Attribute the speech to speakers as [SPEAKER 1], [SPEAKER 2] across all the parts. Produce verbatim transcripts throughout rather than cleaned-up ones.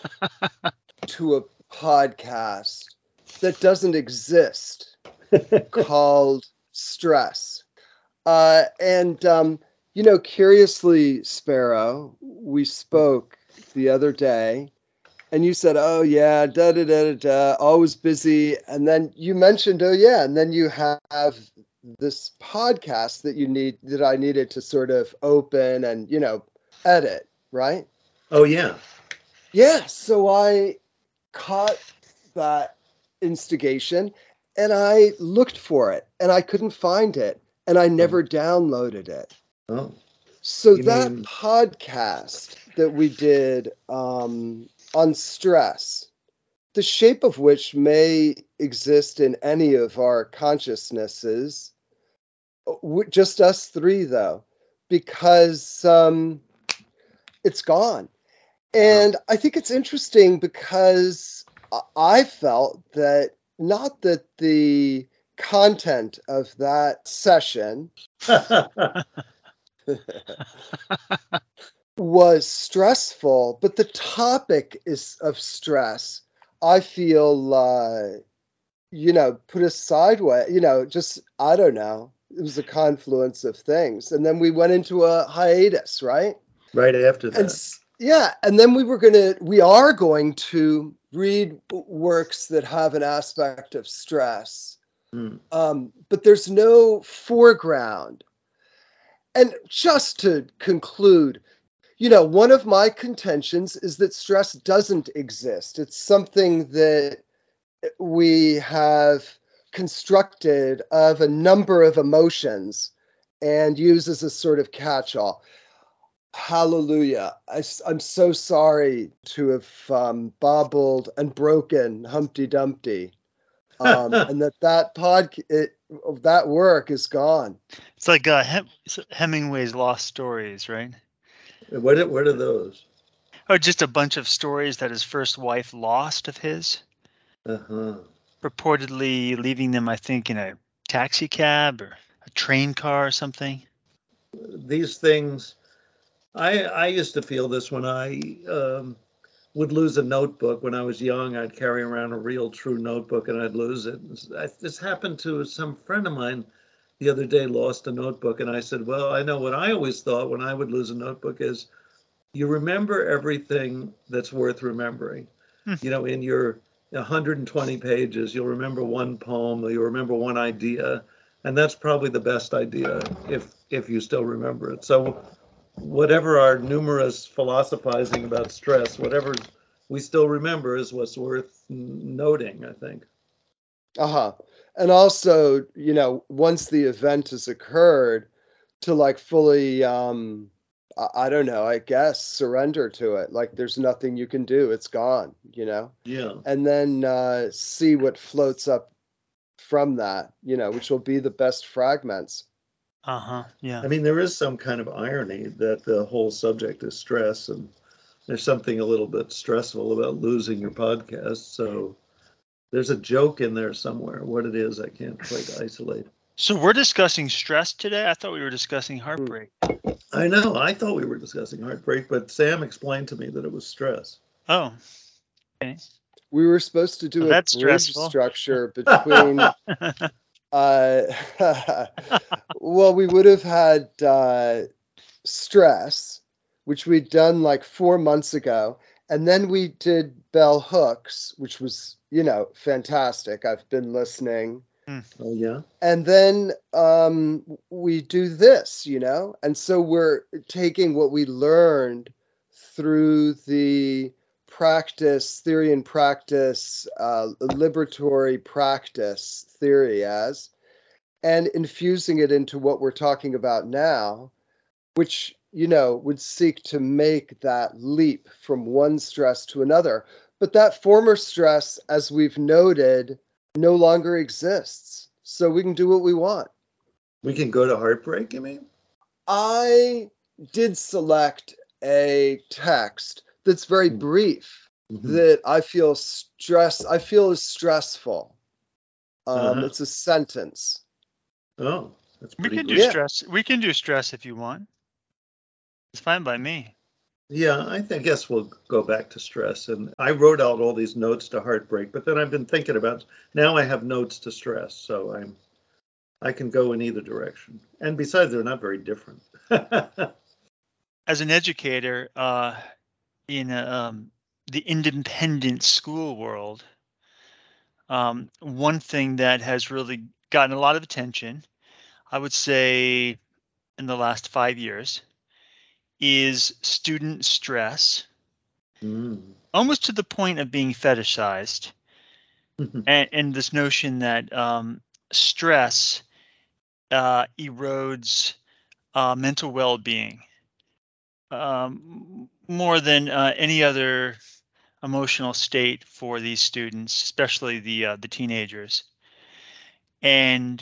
[SPEAKER 1] to a podcast that doesn't exist called stress. Uh, and, um, you know, curiously, Sparrow, we spoke the other day and you said, oh, yeah, da da da da da, always busy. And then you mentioned, oh, yeah. And then you have this podcast that you need, that I needed to sort of open and, you know, edit, right?
[SPEAKER 2] Oh, yeah.
[SPEAKER 1] Yeah. So I caught that instigation and I looked for it and I couldn't find it and I never oh. downloaded it.
[SPEAKER 2] Oh.
[SPEAKER 1] So
[SPEAKER 2] You
[SPEAKER 1] that
[SPEAKER 2] mean...
[SPEAKER 1] podcast that we did um, on stress, the shape of which may exist in any of our consciousnesses, just us three though, because um, it's gone. And wow. I think it's interesting because I felt that not that the content of that session was stressful, but the topic is of stress, I feel, uh, you know, put us sideways, you know, just, I don't know. It was a confluence of things. And then we went into a hiatus, right?
[SPEAKER 2] Right after that.
[SPEAKER 1] And, yeah. And then we were going to, we are going to read works that have an aspect of stress. Mm. Um, but there's no foreground. And just to conclude, you know, one of my contentions is that stress doesn't exist. It's something that we have constructed of a number of emotions and use as a sort of catch-all. Hallelujah. I, I'm so sorry to have um, bobbled and broken Humpty Dumpty. Um, and that that pod, it, that work is gone.
[SPEAKER 3] It's like uh, Hem- Hemingway's Lost Stories, right?
[SPEAKER 2] What are, what are those?
[SPEAKER 3] Oh, just a bunch of stories that his first wife lost of his.
[SPEAKER 2] Uh-huh.
[SPEAKER 3] Purportedly leaving them, I think, in a taxi cab or a train car or something.
[SPEAKER 2] These things, I I used to feel this when I um, would lose a notebook. When I was young, I'd carry around a real true notebook and I'd lose it. This happened to some friend of mine the other day, lost a notebook. And I said, well, I know what I always thought when I would lose a notebook is you remember everything that's worth remembering. Hmm. You know, in your one hundred twenty pages, you'll remember one poem, or you'll remember one idea. And that's probably the best idea if if you still remember it. So whatever our numerous philosophizing about stress, whatever we still remember is what's worth noting, I think.
[SPEAKER 1] Uh-huh. And also, you know, once the event has occurred, to like fully, um, I, I don't know, I guess, surrender to it. Like there's nothing you can do. It's gone, you know?
[SPEAKER 2] Yeah.
[SPEAKER 1] And then uh, see what floats up from that, you know, which will be the best fragments.
[SPEAKER 3] Uh-huh. Yeah.
[SPEAKER 2] I mean, there is some kind of irony that the whole subject is stress, and there's something a little bit stressful about losing your podcast. So there's a joke in there somewhere. What it is, I can't quite isolate.
[SPEAKER 3] So we're discussing stress today? I thought we were discussing heartbreak.
[SPEAKER 2] I know. I thought we were discussing heartbreak, but Sam explained to me that it was stress.
[SPEAKER 3] Oh, okay.
[SPEAKER 1] We were supposed to do
[SPEAKER 3] well,
[SPEAKER 1] a
[SPEAKER 3] that's
[SPEAKER 1] bridge
[SPEAKER 3] stressful.
[SPEAKER 1] structure between... uh, well, we would have had uh, stress, which we'd done like four months ago. And then we did Bell Hooks, which was, you know, fantastic. I've been listening.
[SPEAKER 2] Mm. Oh, yeah.
[SPEAKER 1] And then um, we do this, you know, and so we're taking what we learned through the practice, theory and practice, uh, liberatory practice theory as, and infusing it into what we're talking about now, which, you know, would seek to make that leap from one stress to another. But that former stress, as we've noted, no longer exists. So we can do what we want.
[SPEAKER 2] We can go to heartbreak, you mean?
[SPEAKER 1] I did select a text that's very brief, mm-hmm. that I feel stress, I feel is stressful. Um, uh-huh. It's a sentence.
[SPEAKER 2] Oh, that's pretty
[SPEAKER 3] We can
[SPEAKER 2] good.
[SPEAKER 3] do
[SPEAKER 1] Yeah.
[SPEAKER 3] stress. We can do stress if you want. It's fine by me.
[SPEAKER 2] Yeah, I, th- I guess we'll go back to stress. And I wrote out all these notes to heartbreak, but then I've been thinking about now I have notes to stress, so I'm I can go in either direction. And besides, they're not very different.
[SPEAKER 3] As an educator uh, in um, the independent school world, um, one thing that has really gotten a lot of attention, I would say, in the last five years, is student stress,
[SPEAKER 2] Mm.
[SPEAKER 3] almost to the point of being fetishized, and, and this notion that um, stress uh, erodes uh, mental well-being um, more than uh, any other emotional state for these students, especially the uh, the teenagers. And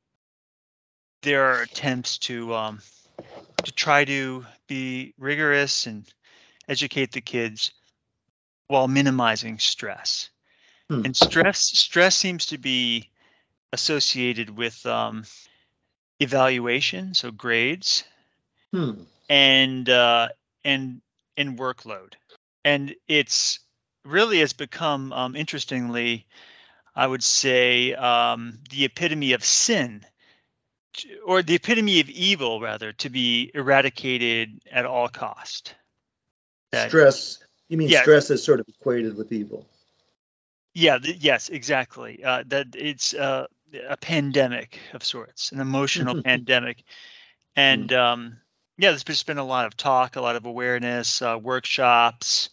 [SPEAKER 3] there are attempts to um, to try to be rigorous and educate the kids while minimizing stress.
[SPEAKER 2] Hmm.
[SPEAKER 3] And stress stress seems to be associated with um, evaluation, so grades,
[SPEAKER 2] Hmm.
[SPEAKER 3] and uh, and and workload. And it's really has become, um, interestingly, I would say, um, the epitome of sin, or the epitome of evil, rather, to be eradicated at all cost. That,
[SPEAKER 2] Stress, you mean
[SPEAKER 3] yeah,
[SPEAKER 2] stress is sort of equated with evil?
[SPEAKER 3] yeah, th- yes, exactly. Uh, that it's uh, a pandemic of sorts, an emotional pandemic,
[SPEAKER 2] Hmm.
[SPEAKER 3] and um, yeah, there's just been a lot of talk, a lot of awareness, uh, workshops,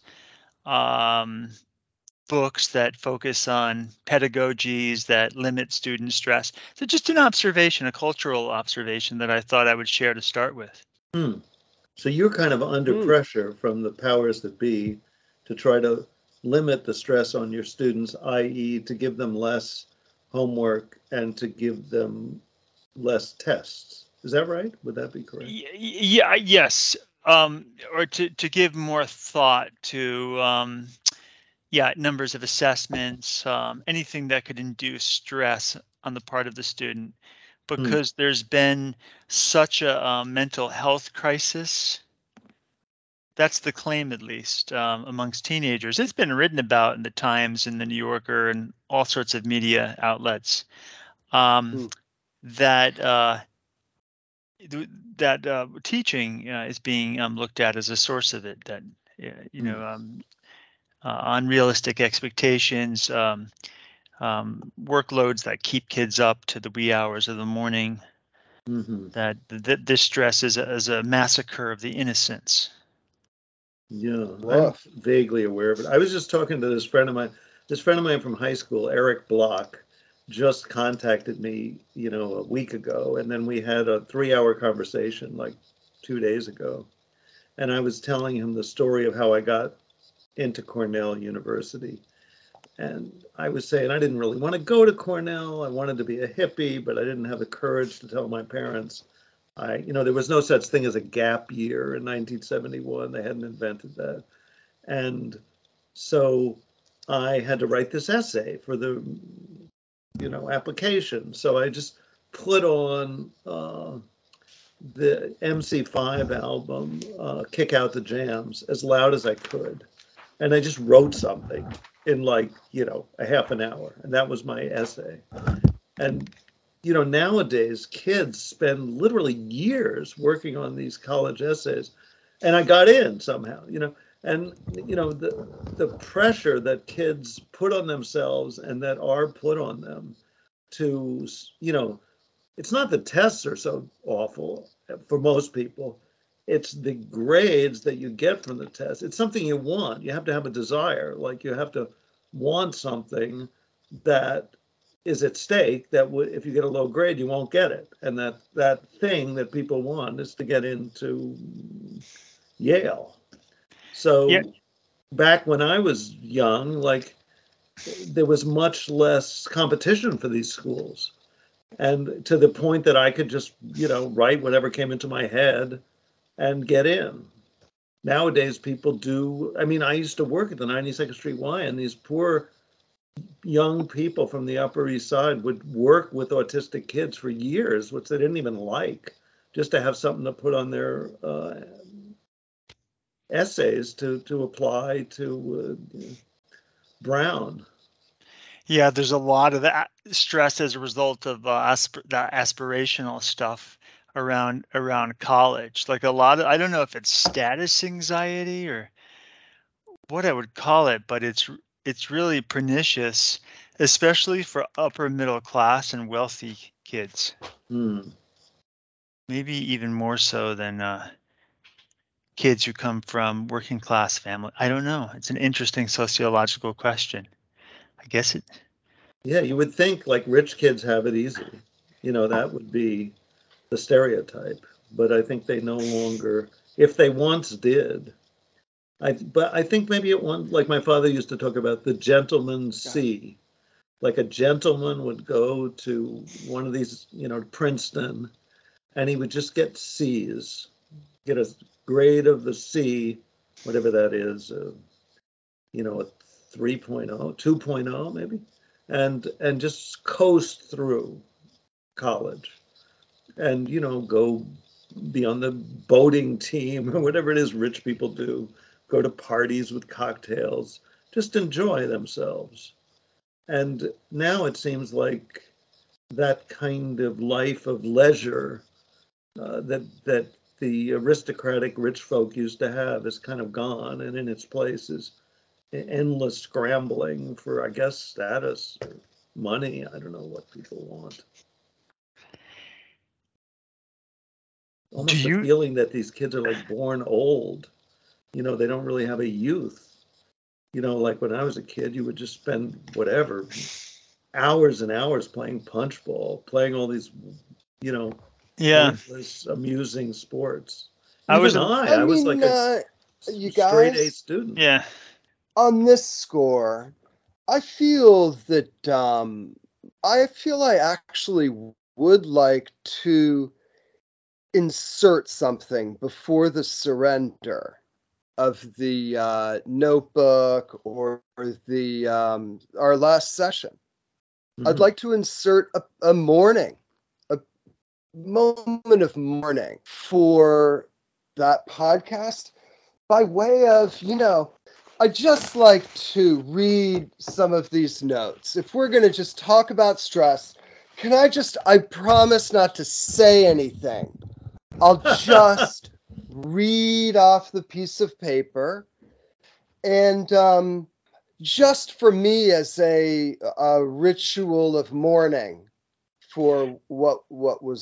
[SPEAKER 3] um, books that focus on pedagogies that limit student stress. So just an observation, a cultural observation that I thought I would share to start with.
[SPEAKER 2] Hmm. So you're kind of under
[SPEAKER 1] Hmm.
[SPEAKER 2] pressure from the powers that be to try to limit the stress on your students, that is, to give them less homework and to give them less tests. Is that right? Would that be correct?
[SPEAKER 3] Y- Yeah, yes. Um, or to, to give more thought to, um, yeah, numbers of assessments, um, anything that could induce stress on the part of the student,
[SPEAKER 2] Hmm.
[SPEAKER 3] because there's been such a, uh mental health crisis. That's the claim, at least, um, amongst teenagers. It's been written about in the Times and the New Yorker and all sorts of media outlets, um,
[SPEAKER 1] Hmm.
[SPEAKER 3] that uh, th- that uh, teaching uh, is being um, looked at as a source of it. That, yeah, you
[SPEAKER 2] Hmm.
[SPEAKER 3] know, um, uh, unrealistic expectations, um, um, workloads that keep kids up to the wee hours of the morning.
[SPEAKER 2] Hmm.
[SPEAKER 3] That th- this stress is a, is a massacre of the innocents.
[SPEAKER 2] Yeah, I'm
[SPEAKER 1] Woof.
[SPEAKER 2] vaguely aware of it. I was just talking to this friend of mine. This friend of mine from high school, Eric Block, just contacted me, you know, a week ago, and then we had a three-hour conversation like two days ago. And I was telling him the story of how I got into Cornell University. And I was saying I didn't really want to go to Cornell. I wanted to be a hippie, but I didn't have the courage to tell my parents. I, you know, there was no such thing as a gap year in nineteen seventy-one. They hadn't invented that. And so I had to write this essay for the, you know, application. So I just put on uh, the M C five album, uh, Kick Out the Jams, as loud as I could. And I just wrote something in like, you know, a half an hour. And that was my essay. And, you know, nowadays kids spend literally years working on these college essays. And I got in somehow, you know. And, you know, the, the pressure that kids put on themselves and that are put on them to, you know, it's not the tests are so awful for most people. It's the grades that you get from the test. It's something you want. You have to have a desire. Like you have to want something that is at stake that would, if you get a low grade, you won't get it. And that that thing that people want is to get into Yale.
[SPEAKER 3] Yeah,
[SPEAKER 2] So back when I was young, like there was much less competition for these schools, and to the point that I could just, you know, write whatever came into my head and get in. Nowadays, people do. I mean, I used to work at the ninety-second Street Y, and these poor young people from the Upper East Side would work with autistic kids for years, which they didn't even like, just to have something to put on their uh, essays to to apply to uh, Brown.
[SPEAKER 3] Yeah, there's a lot of that stress as a result of uh, asp- that aspirational stuff around around college. Like a lot of, I don't know if it's status anxiety or what I would call it, but it's it's really pernicious, especially for upper middle class and wealthy kids.
[SPEAKER 2] Hmm.
[SPEAKER 3] Maybe even more so than uh, kids who come from working class family. I don't know. It's an interesting sociological question. I guess it.
[SPEAKER 2] Yeah, you would think like rich kids have it easy. You know, that would be the stereotype. But I think they no longer, if they once did. I but I think maybe it one like my father used to talk about the gentleman's C. Like a gentleman would go to one of these, you know, Princeton, and he would just get C's, get a grade of the C, whatever that is, uh, you know, a three point oh, two point oh maybe, and and just coast through college, and you know, go be on the boating team or whatever it is rich people do, go to parties with cocktails, just enjoy themselves. And now it seems like that kind of life of leisure uh, that that the aristocratic rich folk used to have is kind of gone, and in its place is endless scrambling for, I guess, status or money. I don't know what people want.
[SPEAKER 3] Do
[SPEAKER 2] Almost a
[SPEAKER 3] you?
[SPEAKER 2] feeling that these kids are like born old. You know, they don't really have a youth. You know, like when I was a kid, you would just spend whatever hours and hours playing punch ball, playing all these, you know,
[SPEAKER 3] Yeah,
[SPEAKER 2] pointless, amusing sports.
[SPEAKER 3] I was
[SPEAKER 2] Even
[SPEAKER 3] a.
[SPEAKER 2] I,
[SPEAKER 1] I
[SPEAKER 2] I was like
[SPEAKER 1] mean,
[SPEAKER 2] a
[SPEAKER 1] uh, you
[SPEAKER 2] straight A
[SPEAKER 1] guys,
[SPEAKER 2] student.
[SPEAKER 3] Yeah,
[SPEAKER 1] on this score, I feel that um, I feel I actually would like to insert something before the surrender of the uh, notebook or the um, our last session.
[SPEAKER 2] Mm-hmm.
[SPEAKER 1] I'd like to insert a, a mourning, a moment of mourning for that podcast by way of, you know, I'd just like to read some of these notes. If we're going to just talk about stress, can I just, I promise not to say anything. I'll just read off the piece of paper. And um, just for me as a, a ritual of mourning for what what was